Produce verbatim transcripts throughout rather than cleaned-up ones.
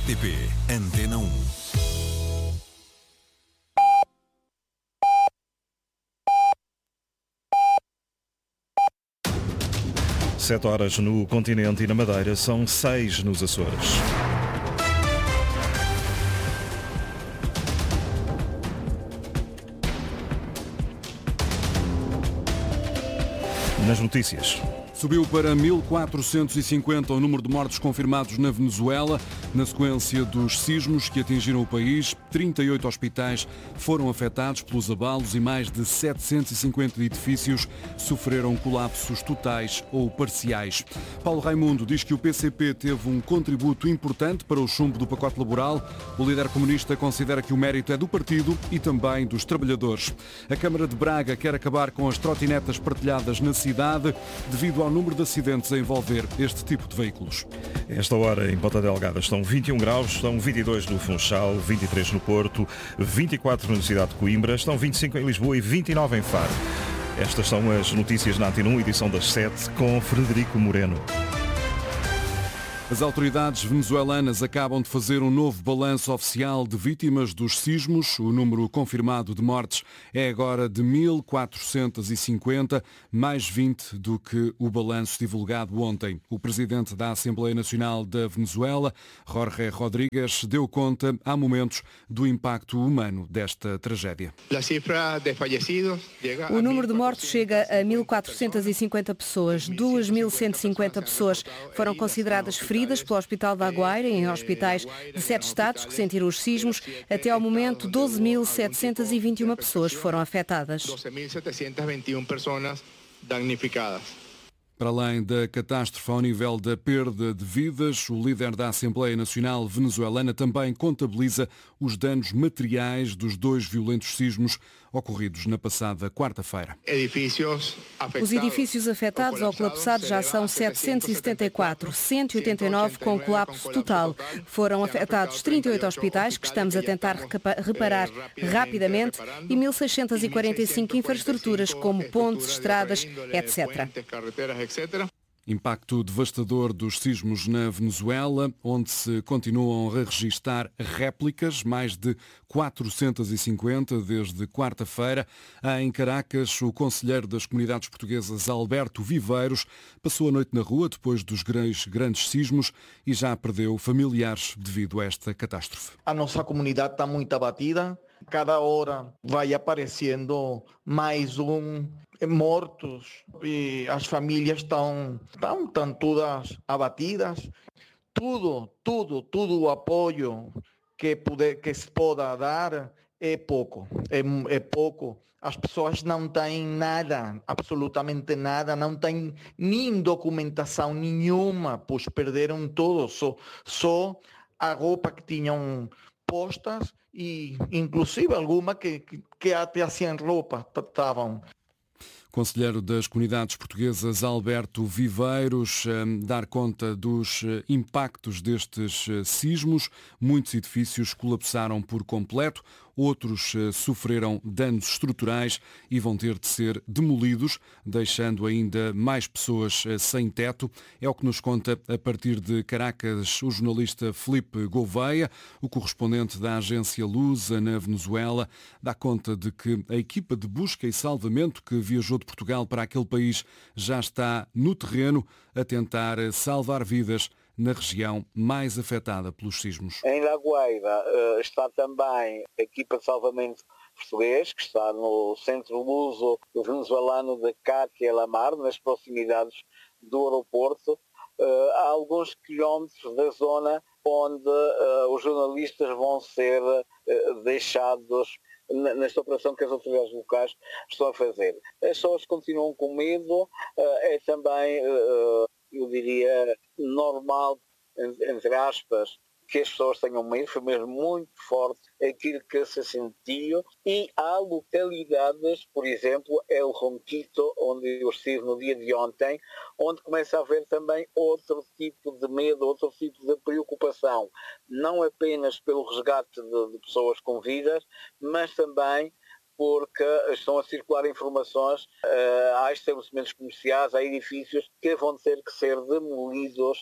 T P Antena um. Sete horas no continente e na Madeira, são seis nos Açores. Nas notícias. Subiu para mil quatrocentos e cinquenta o número de mortos confirmados na Venezuela, na sequência dos sismos que atingiram o país. trinta e oito hospitais foram afetados pelos abalos e mais de setecentos e cinquenta edifícios sofreram colapsos totais ou parciais. Paulo Raimundo diz que o P C P teve um contributo importante para o chumbo do pacote laboral. O líder comunista considera que o mérito é do partido e também dos trabalhadores. A Câmara de Braga quer acabar com as trotinetas partilhadas na cidade devido ao número de acidentes a envolver este tipo de veículos. Esta hora em Ponta Delgada estão vinte e um graus, estão vinte e dois no Funchal, vinte e três no Porto, vinte e quatro na cidade de Coimbra, estão vinte e cinco em Lisboa e vinte e nove em Faro. Estas são as notícias na Antena um, edição das sete, com Frederico Moreno. As autoridades venezuelanas acabam de fazer um novo balanço oficial de vítimas dos sismos. O número confirmado de mortes é agora de mil quatrocentos e cinquenta, mais vinte do que o balanço divulgado ontem. O presidente da Assembleia Nacional da Venezuela, Jorge Rodríguez, deu conta, há momentos, do impacto humano desta tragédia. O número de mortos chega a mil quatrocentos e cinquenta pessoas. duas mil cento e cinquenta pessoas foram consideradas feridas pelo Hospital da Guaira, em hospitais de sete estados que sentiram os sismos. Até ao momento, doze mil setecentos e vinte e uma pessoas foram afetadas. doze mil setecentos e vinte e uma pessoas damnificadas. Para além da catástrofe ao nível da perda de vidas, o líder da Assembleia Nacional venezuelana também contabiliza os danos materiais dos dois violentos sismos ocorridos na passada quarta-feira. Os edifícios afetados ou colapsados já são setecentos e setenta e quatro, cento e oitenta e nove com colapso total. Foram afetados trinta e oito hospitais, que estamos a tentar reparar rapidamente, e mil seiscentos e quarenta e cinco infraestruturas, como pontes, estradas, etcétera. Impacto devastador dos sismos na Venezuela, onde se continuam a registrar réplicas, mais de quatrocentos e cinquenta desde quarta-feira. Em Caracas, o conselheiro das comunidades portuguesas, Alberto Viveiros, passou a noite na rua depois dos grandes sismos e já perdeu familiares devido a esta catástrofe. A nossa comunidade está muito abatida. Cada hora vai aparecendo mais um mortos e as famílias estão, estão, estão todas abatidas. Tudo, tudo, tudo o apoio que, puder, que se possa dar é pouco, é, é pouco. As pessoas não têm nada, absolutamente nada, não têm nem documentação nenhuma, pois perderam tudo, só, só a roupa que tinham postas e inclusive alguma que, que, que até sem roupa estavam. Conselheiro das Comunidades Portuguesas, Alberto Viveiros, dar conta dos impactos destes sismos. Muitos edifícios colapsaram por completo, outros sofreram danos estruturais e vão ter de ser demolidos, deixando ainda mais pessoas sem teto. É o que nos conta a partir de Caracas o jornalista Filipe Gouveia, o correspondente da agência Lusa na Venezuela. Dá conta de que a equipa de busca e salvamento que viajou de Portugal para aquele país já está no terreno a tentar salvar vidas na região mais afetada pelos sismos. Em La Guaira está também a equipa de salvamento português, que está no centro luso venezuelano de Catia La Mar, nas proximidades do aeroporto, a alguns quilómetros da zona onde os jornalistas vão ser deixados nesta operação que as autoridades locais estão a fazer. As pessoas continuam com medo, é também, eu diria, normal, entre aspas, que as pessoas tenham medo, foi mesmo muito forte aquilo que se sentiu, e há localidades, por exemplo, El Ronquito, onde eu estive no dia de ontem, onde começa a haver também outro tipo de medo, outro tipo de preocupação, não apenas pelo resgate de, de pessoas com vidas, mas também porque estão a circular informações, uh, há estabelecimentos comerciais, há edifícios que vão ter que ser demolidos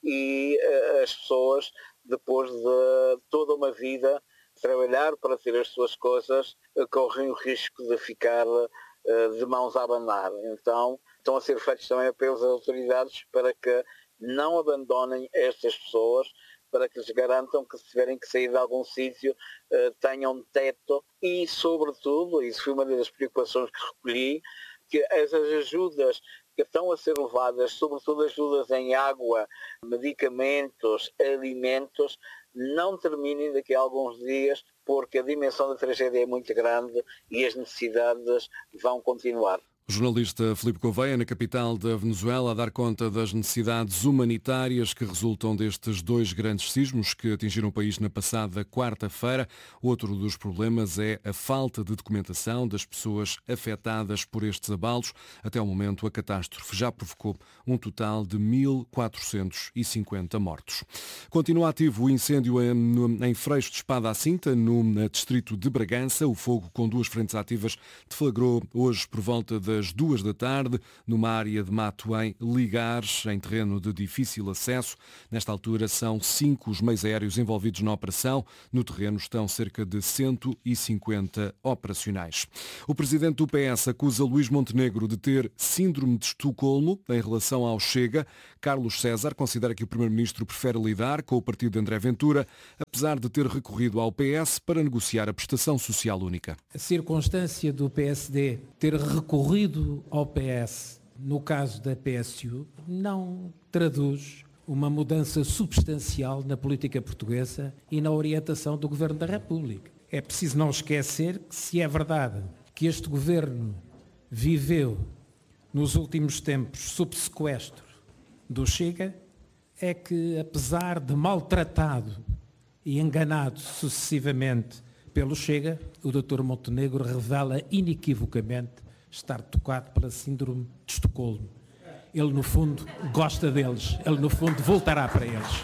e uh, as pessoas, depois de toda uma vida trabalhar para ter as suas coisas, uh, correm o risco de ficar uh, de mãos a abanar. Então estão a ser feitos também apelos às autoridades para que não abandonem estas pessoas, para que lhes garantam que, se tiverem que sair de algum sítio, uh, tenham teto e, sobretudo, isso foi uma das preocupações que recolhi, que as ajudas que estão a ser levadas, sobretudo ajudas em água, medicamentos, alimentos, não terminem daqui a alguns dias, porque a dimensão da tragédia é muito grande e as necessidades vão continuar. O jornalista Filipe Gouveia, na capital da Venezuela, a dar conta das necessidades humanitárias que resultam destes dois grandes sismos que atingiram o país na passada quarta-feira. Outro dos problemas é a falta de documentação das pessoas afetadas por estes abalos. Até o momento, a catástrofe já provocou um total de mil quatrocentos e cinquenta mortos. Continua ativo o incêndio em Freixo de Espada à Cinta, no distrito de Bragança. O fogo, com duas frentes ativas, deflagrou hoje por volta de às duas da tarde, numa área de mato em Ligares, em terreno de difícil acesso. Nesta altura são cinco os meios aéreos envolvidos na operação. No terreno estão cerca de cento e cinquenta operacionais. O presidente do P S acusa Luís Montenegro de ter síndrome de Estocolmo em relação ao Chega. Carlos César considera que o primeiro-ministro prefere lidar com o partido de André Ventura, apesar de ter recorrido ao P S para negociar a prestação social única. A circunstância do P S D ter recorrido ao P S, no caso da P S U, não traduz uma mudança substancial na política portuguesa e na orientação do Governo da República. É preciso não esquecer que, se é verdade que este Governo viveu nos últimos tempos sob sequestro do Chega, é que, apesar de maltratado e enganado sucessivamente pelo Chega, o doutor Montenegro revela inequivocamente estar tocado pela síndrome de Estocolmo. Ele, no fundo, gosta deles. Ele, no fundo, voltará para eles.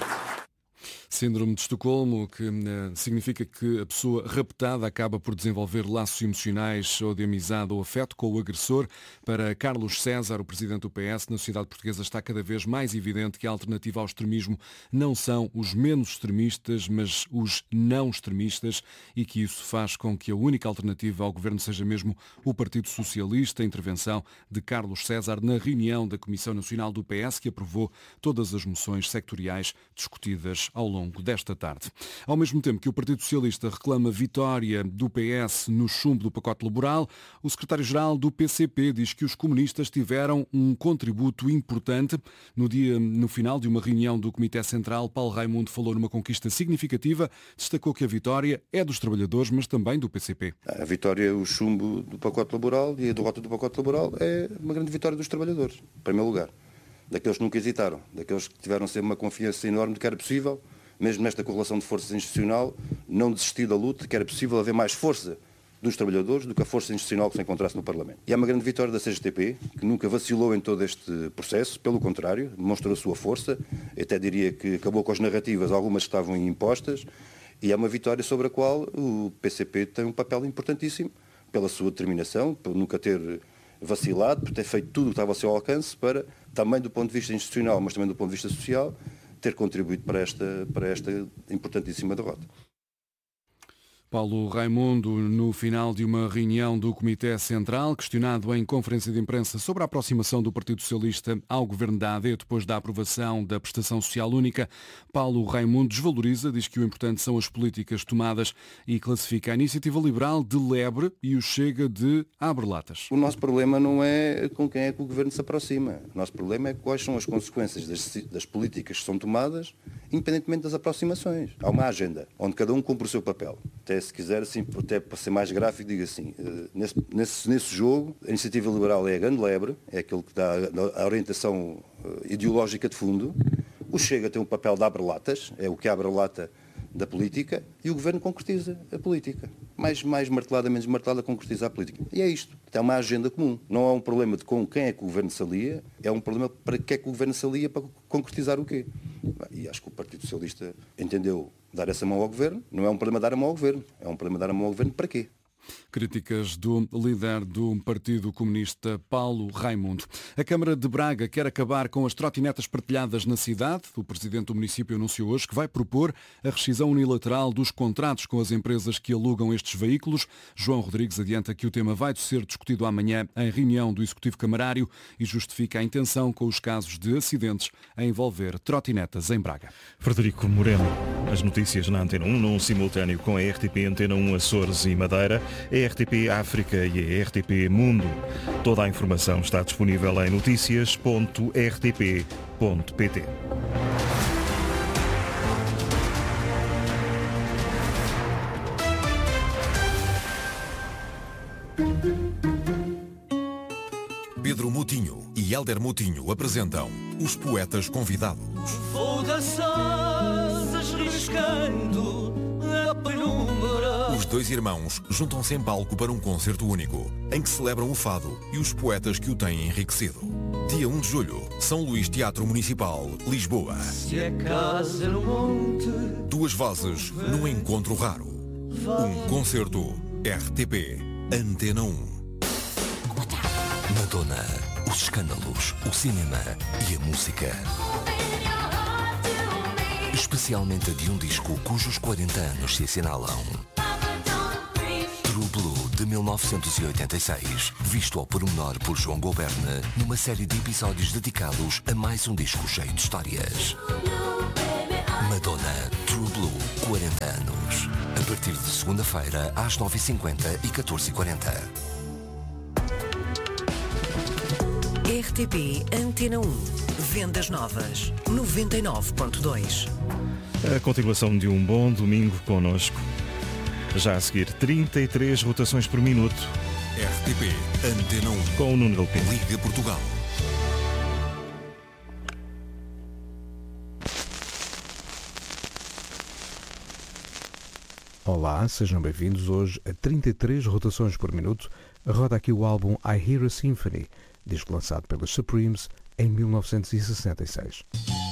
Síndrome de Estocolmo, que uh, significa que a pessoa raptada acaba por desenvolver laços emocionais ou de amizade ou afeto com o agressor. Para Carlos César, o presidente do P S, na sociedade portuguesa está cada vez mais evidente que a alternativa ao extremismo não são os menos extremistas, mas os não extremistas, e que isso faz com que a única alternativa ao governo seja mesmo o Partido Socialista. A intervenção de Carlos César na reunião da Comissão Nacional do P S, que aprovou todas as moções sectoriais discutidas ao longo desta tarde. Ao mesmo tempo que o Partido Socialista reclama vitória do P S no chumbo do pacote laboral, o secretário-geral do P C P diz que os comunistas tiveram um contributo importante. No dia, no final de uma reunião do Comitê Central, Paulo Raimundo falou numa conquista significativa, destacou que a vitória é dos trabalhadores, mas também do P C P. A vitória, o chumbo do pacote laboral e a derrota do pacote laboral é uma grande vitória dos trabalhadores, em primeiro lugar. Daqueles que nunca hesitaram, daqueles que tiveram sempre uma confiança enorme de que era possível, mesmo nesta correlação de forças institucional, não desistir da luta, que era possível haver mais força dos trabalhadores do que a força institucional que se encontrasse no Parlamento. E é uma grande vitória da C G T P, que nunca vacilou em todo este processo, pelo contrário, demonstrou a sua força, eu até diria que acabou com as narrativas, algumas estavam impostas, e é uma vitória sobre a qual o P C P tem um papel importantíssimo, pela sua determinação, por nunca ter vacilado, por ter feito tudo o que estava ao seu alcance, para, também do ponto de vista institucional, mas também do ponto de vista social, ter contribuído para esta, para esta importantíssima derrota. Paulo Raimundo, no final de uma reunião do Comitê Central, questionado em conferência de imprensa sobre a aproximação do Partido Socialista ao governo da A D depois da aprovação da prestação social única, Paulo Raimundo desvaloriza, diz que o importante são as políticas tomadas e classifica a iniciativa liberal de lebre e o Chega de abre-latas. O nosso problema não é com quem é que o governo se aproxima. O nosso problema é quais são as consequências das, das políticas que são tomadas, independentemente das aproximações. Há uma agenda onde cada um cumpre o seu papel. Até se quiser, assim, até para ser mais gráfico, digo assim, nesse, nesse, nesse jogo, a iniciativa liberal é a grande lebre, é aquele que dá a orientação ideológica de fundo. O Chega tem um papel de abre-latas, é o que abre a lata da política, e o governo concretiza a política. Mais, mais martelada, menos martelada, concretiza a política. E é isto. É uma agenda comum. Não é um problema de com quem é que o governo se alia, é um problema para que é que o governo se alia para concretizar o quê. E acho que o Partido Socialista entendeu dar essa mão ao governo. Não é um problema dar a mão ao governo. É um problema dar a mão ao governo para quê? Críticas do líder do Partido Comunista, Paulo Raimundo. A Câmara de Braga quer acabar com as trotinetas partilhadas na cidade. O presidente do município anunciou hoje que vai propor a rescisão unilateral dos contratos com as empresas que alugam estes veículos. João Rodrigues adianta que o tema vai ser discutido amanhã em reunião do Executivo Camarário e justifica a intenção com os casos de acidentes a envolver trotinetas em Braga. Frederico Moreno, as notícias na Antena um, num simultâneo com a R T P Antena um Açores e Madeira, a R T P África e a R T P Mundo. Toda a informação está disponível em notícias ponto r t p ponto p t. Pedro Moutinho e Hélder Moutinho apresentam Os Poetas Convidados. Vou dançar riscando a penumbra. Os dois irmãos juntam-se em palco para um concerto único, em que celebram o fado e os poetas que o têm enriquecido. Dia um de julho, São Luís Teatro Municipal, Lisboa. Se é casa no monte. Duas vozes num encontro raro. Um concerto R T P Antena um. Madonna, os escândalos, o cinema e a música. Especialmente a de um disco cujos quarenta anos se assinalam. True Blue, de mil novecentos e oitenta e seis, visto ao pormenor por João Goberne, numa série de episódios dedicados a mais um disco cheio de histórias. Madonna, True Blue, quarenta anos. A partir de segunda-feira, às nove e cinquenta e catorze e quarenta. R T P Antena um. Vendas novas. noventa e nove ponto dois. A continuação de um bom domingo connosco. Já a seguir, trinta e três rotações por minuto. R T P Antena um. Com o Nuno Galpim. Liga Portugal. Olá, sejam bem-vindos hoje a trinta e três rotações por minuto. Roda aqui o álbum I Hear a Symphony, disco lançado pelas Supremes em mil novecentos e sessenta e seis.